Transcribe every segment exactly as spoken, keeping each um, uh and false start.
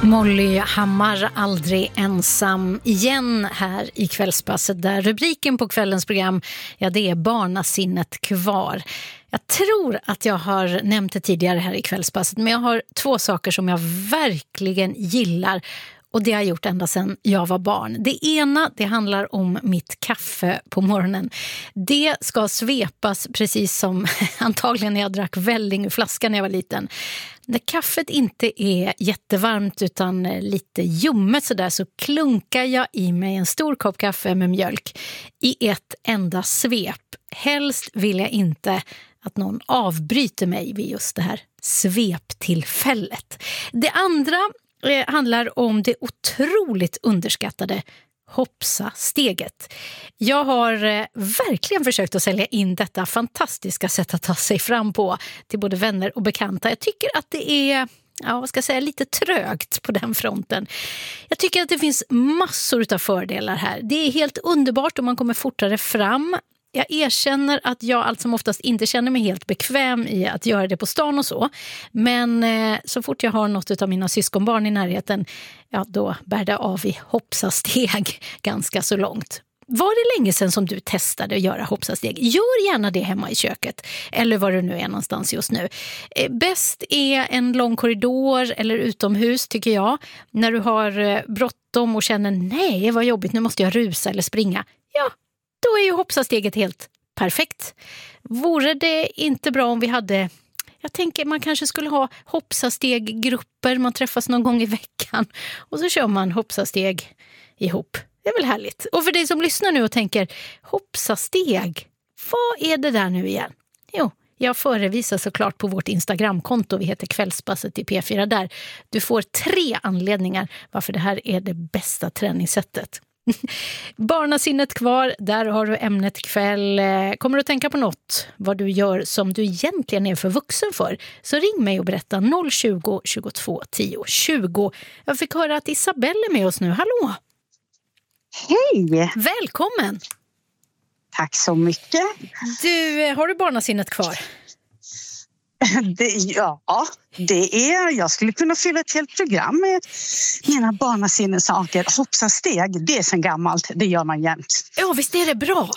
Molly Hammar, aldrig ensam igen här i Kvällspasset, där rubriken på kvällens program, ja, det är Barnasinnet kvar. Jag tror att jag har nämnt det tidigare här i Kvällspasset, men jag har två saker som jag verkligen gillar. Och det har jag gjort ända sedan jag var barn. Det ena, det handlar om mitt kaffe på morgonen. Det ska svepas precis som antagligen när jag drack välling ur flaskan när jag var liten. När kaffet inte är jättevarmt utan lite ljummet så där, så klunkar jag i mig en stor kopp kaffe med mjölk i ett enda svep. Helst vill jag inte att någon avbryter mig vid just det här sveptillfället. Det andra Det handlar om det otroligt underskattade Hopsa-steget. Jag har eh, verkligen försökt att sälja in detta fantastiska sätt att ta sig fram på till både vänner och bekanta. Jag tycker att det är, ja, vad ska jag säga, lite trögt på den fronten. Jag tycker att det finns massor av fördelar här. Det är helt underbart om man kommer fortare fram. Jag erkänner att jag allt som oftast inte känner mig helt bekväm i att göra det på stan och så. Men eh, så fort jag har något av mina syskonbarn i närheten, ja, då bär det av i hoppsasteg ganska så långt. Var det länge sedan som du testade att göra hoppsasteg? Gör gärna det hemma i köket, eller var du nu är någonstans just nu. Eh, bäst är en lång korridor eller utomhus, tycker jag. När du har eh, bråttom och känner, nej vad jobbigt, nu måste jag rusa eller springa. Ja, då är ju hoppsasteget helt perfekt. Vore det inte bra om vi hade, jag tänker man kanske skulle ha hoppsasteggrupper, man träffas någon gång i veckan och så kör man hoppsasteg ihop. Det är väl härligt. Och för dig som lyssnar nu och tänker, hoppsasteg, vad är det där nu igen? Jo, jag förevisar såklart på vårt Instagramkonto, vi heter Kvällspasset i P fyra där. Du får tre anledningar varför det här är det bästa träningssättet. Barnasinnet kvar, där har du ämnet ikväll. Kommer du att tänka på något, vad du gör som du egentligen är för vuxen för, så ring mig och berätta noll tjugo, tjugotvå, tio, tjugo. Jag fick höra att Isabelle är med oss nu. Hallå! Hej! Välkommen! Tack så mycket. Du, har du barnasinnet kvar? Det, ja, det är, jag skulle kunna fylla ett helt program med mina barnasinnesaker. Hoppsasteg, det är sen gammalt, det gör man jämt. Ja, visst är det bra?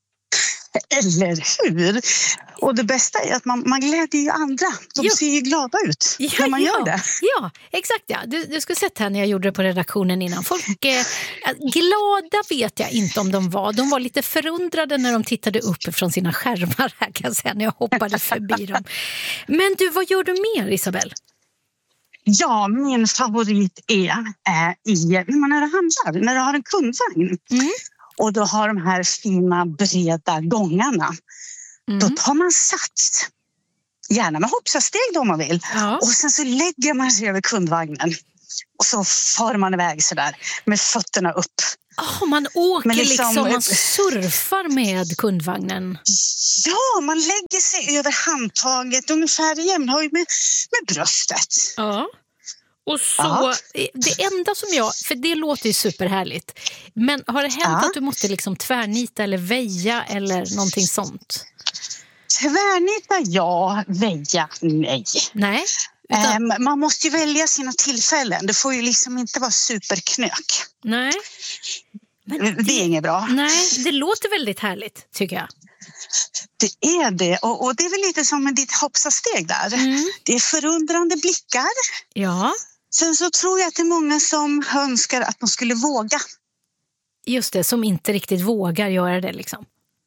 Eller hur? Och det bästa är att man, man glädjer ju andra. De ja. ser ju glada ut ja, när man ja. gör det. Ja, exakt. Ja. Du, du skulle sett här när jag gjorde det på redaktionen innan. Folk eh, glada vet jag inte om de var. De var lite förundrade när de tittade upp från sina skärmar här, kan jag säga, när jag hoppade förbi dem. Men du, vad gör du mer, Isabelle? Ja, min favorit är äh, i, när man är och handlar, när du har en kundvagn. Mm. Och då har de här fina breda gångarna. Mm. Då tar man sats. Gärna med hoppsasteg då om man vill. Ja. Och sen så lägger man sig över kundvagnen. Och så far man iväg sådär med fötterna upp. Oh, man åker liksom, liksom, man surfar med kundvagnen. Ja, man lägger sig över handtaget ungefär jämnhöjd med, med bröstet. Ja. Och så, ja. Det enda som jag, för det låter ju superhärligt, men har det hänt ja. att du måste liksom tvärnita eller väja eller någonting sånt? Tvärnita ja, väja nej. Nej. Utan... Um, man måste ju välja sina tillfällen, det får ju liksom inte vara superknök. Nej. Men det, det är inget bra. Nej, det låter väldigt härligt tycker jag. Det är det, och, och det är väl lite som med ditt hoppsasteg där. Mm. Det är förundrande blickar. Ja. Sen så tror jag att det är många som önskar att de skulle våga. Just det, som inte riktigt vågar göra det liksom.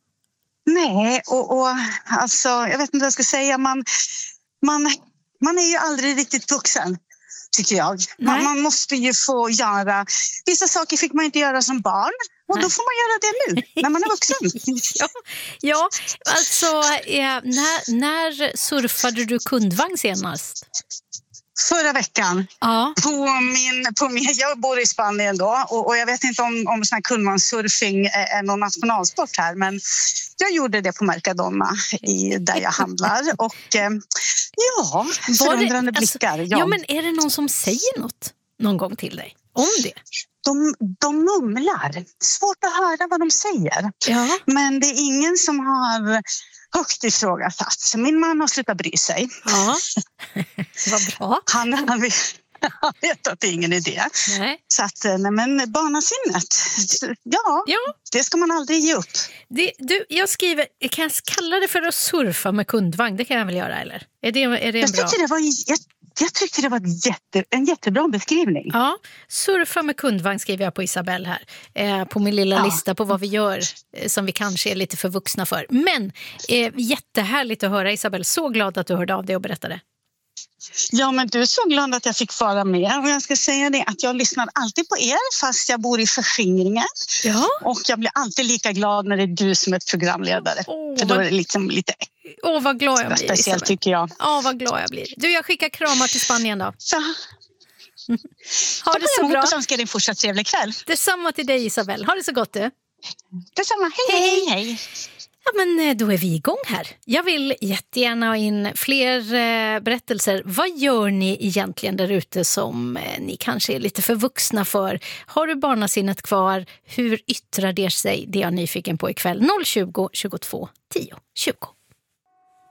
Nej, och, och alltså, jag vet inte vad jag ska säga. Man, man, man är ju aldrig riktigt vuxen, tycker jag. Man, man måste ju få göra... Vissa saker fick man inte göra som barn. Och Nej. Då får man göra det nu, när man är vuxen. ja, ja, alltså, eh, när, när surfade du kundvagn senast? Förra veckan, ja. på min, på min, jag bor i Spanien då och, och jag vet inte om, om sån här kundvagnssurfing är, är någon nationalsport här, men jag gjorde det på Mercadona i, där jag handlar och eh, ja, förundrande blickar. Alltså, ja. ja, men är det någon som säger något någon gång till dig om det? De, de mumlar, svårt att höra vad de säger, ja. men det är ingen som har högt ifrågasatt. Så min man har slutat bry sig. Ja, vad bra. Han, han, vill, Jag vet att det är ingen idé. Nej. Så att, nej men barnasinnet, ja, ja, det ska man aldrig ge upp. Det, du, jag skriver, kan jag kalla det för att surfa med kundvagn? Det kan jag väl göra, eller? Är det, är det en jag, bra... tyckte det var, jag, jag tyckte det var jätte, en jättebra beskrivning. Ja, surfa med kundvagn skriver jag på Isabelle här. Eh, på min lilla ja. lista på vad vi gör eh, som vi kanske är lite för vuxna för. Men eh, jättehärligt att höra, Isabelle. Så glad att du hörde av dig och berättade. Ja, men du är så glad att jag fick vara med. Och jag ska säga det att jag lyssnar alltid på er fast jag bor i förskingringen. Ja. Och jag blir alltid lika glad när det är du som är programledare. Oh, för då vad... är det liksom lite Åh, oh, vad glad jag blir, speciellt Isabelle. Tycker jag. Ja, oh, vad glad jag blir. Du, jag skickar kramar till Spanien då. Så. Ha det så bra. Jag önskar dig en fortsatt trevlig kväll. Detsamma till dig, Isabelle. Ha det så gott, du. Detsamma. Hej, hej, hej. Ja, men då är vi igång här. Jag vill jättegärna ha in fler eh, berättelser. Vad gör ni egentligen där ute som eh, ni kanske är lite för vuxna för? Har du barnasinnet kvar? Hur yttrar det sig? Det är jag nyfiken på ikväll. noll tjugo, tjugotvå, tio, tjugo.